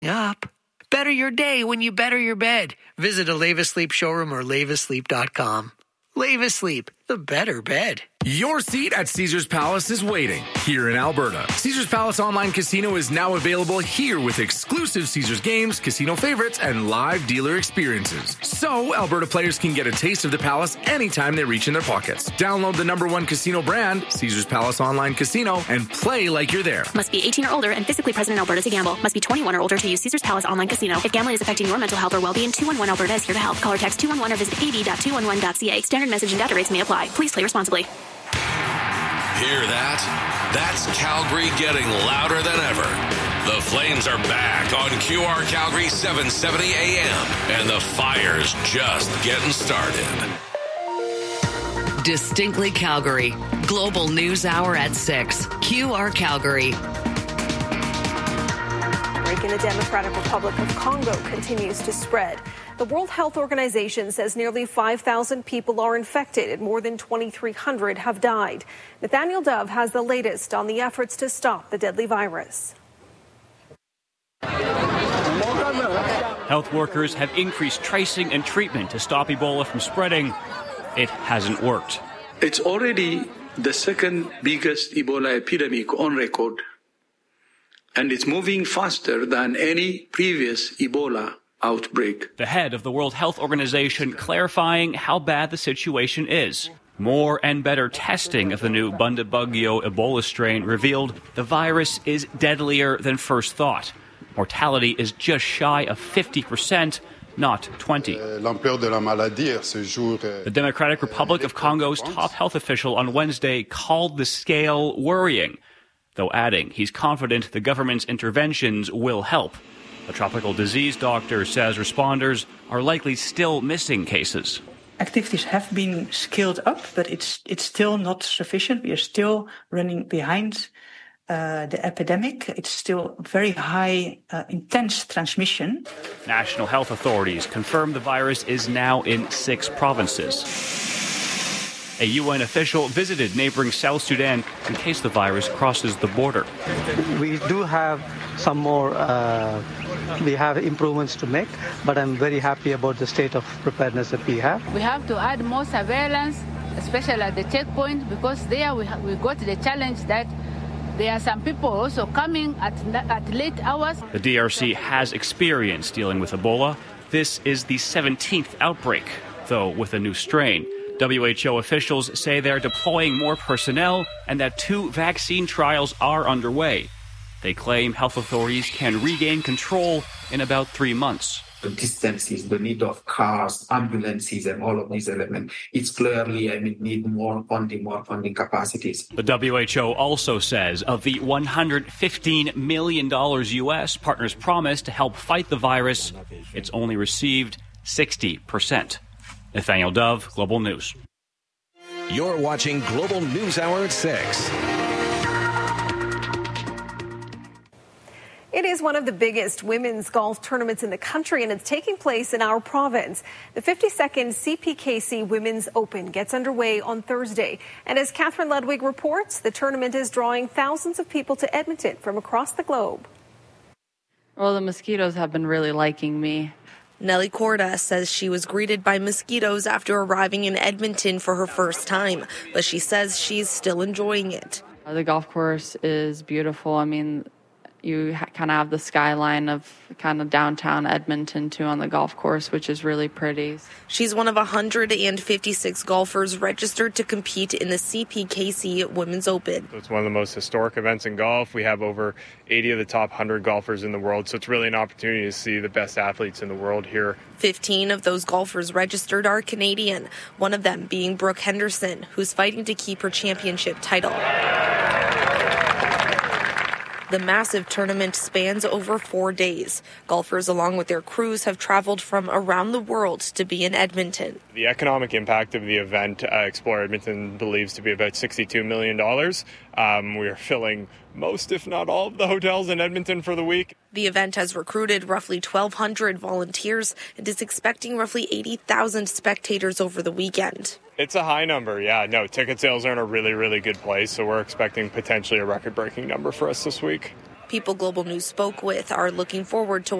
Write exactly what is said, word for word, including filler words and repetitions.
Up. Better your day when you better your bed. Visit a Leva Sleep showroom or leva sleep dot com. Leva Sleep, the better bed. Your seat at Caesars Palace is waiting here in Alberta. Caesars Palace Online Casino is now available here with exclusive Caesars games, casino favorites, and live dealer experiences. So Alberta players can get a taste of the Palace anytime they reach in their pockets. Download the number one casino brand, Caesars Palace Online Casino, and play like you're there. Must be eighteen or older and physically present in Alberta to gamble. Must be twenty-one or older to use Caesars Palace Online Casino. If gambling is affecting your mental health or well-being, two one one Alberta is here to help. Call or text two one one or visit a b dot two one one dot c a. Standard message and data rates may apply. Please play responsibly. Hear that? That's Calgary getting louder than ever. The Flames are back on Q R Calgary seven seventy A M, and the fire's just getting started. Distinctly Calgary. Global News Hour at six. Q R Calgary. In the Democratic Republic of Congo continues to spread. The World Health Organization says nearly five thousand people are infected and more than twenty-three hundred have died. Nathaniel Dove has the latest on the efforts to stop the deadly virus. Health workers have increased tracing and treatment to stop Ebola from spreading. It hasn't worked. It's already the second biggest Ebola epidemic on record. And it's moving faster than any previous Ebola outbreak. The head of the World Health Organization clarifying how bad the situation is. More and better testing of the new Bundibugyo Ebola strain revealed the virus is deadlier than first thought. Mortality is just shy of fifty percent, not twenty. The Democratic Republic of Congo's top health official on Wednesday called the scale worrying, though adding he's confident the government's interventions will help. The tropical disease doctor says responders are likely still missing cases. Activities have been scaled up, but it's it's still not sufficient. We are still running behind uh, the epidemic. It's still very high, uh, intense transmission. National health authorities confirm the virus is now in six provinces. A U N official visited neighboring South Sudan in case the virus crosses the border. We do have some more, uh, we have improvements to make, but I'm very happy about the state of preparedness that we have. We have to add more surveillance, especially at the checkpoint, because there we, ha- we got the challenge that there are some people also coming at, at late hours. The D R C has experience dealing with Ebola. This is the seventeenth outbreak, though with a new strain. W H O officials say they're deploying more personnel and that two vaccine trials are underway. They claim health authorities can regain control in about three months. The distances, the need of cars, ambulances, and all of these elements, it's clearly, I mean, need more funding, more funding capacities. The W H O also says of the one hundred fifteen million dollars U S partners promised to help fight the virus, it's only received sixty percent. Nathaniel Dove, Global News. You're watching Global News Hour at six. It is one of the biggest women's golf tournaments in the country, and it's taking place in our province. The fifty-second C P K C Women's Open gets underway on Thursday. And as Catherine Ludwig reports, the tournament is drawing thousands of people to Edmonton from across the globe. Well, the mosquitoes have been really liking me. Nellie Corda says she was greeted by mosquitoes after arriving in Edmonton for her first time, but she says she's still enjoying it. The golf course is beautiful. I mean, you ha- kind of have the skyline of kind of downtown Edmonton, too, on the golf course, which is really pretty. She's one of one hundred fifty-six golfers registered to compete in the C P K C Women's Open. It's one of the most historic events in golf. We have over eighty of the top one hundred golfers in the world, so it's really an opportunity to see the best athletes in the world here. fifteen of those golfers registered are Canadian, one of them being Brooke Henderson, who's fighting to keep her championship title. The massive tournament spans over four days. Golfers, along with their crews, have traveled from around the world to be in Edmonton. The economic impact of the event, uh, Explore Edmonton believes to be about sixty-two million dollars. Um, we are filling most, if not all, of the hotels in Edmonton for the week. The event has recruited roughly twelve hundred volunteers and is expecting roughly eighty thousand spectators over the weekend. It's a high number, yeah. No, ticket sales are in a really, really good place, so we're expecting potentially a record-breaking number for us this week. People Global News spoke with are looking forward to